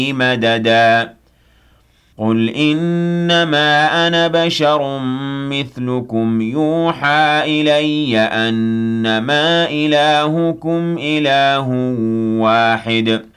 مددا قل إنما أنا بشر مثلكم يوحى إلي أنما إلهكم إله واحد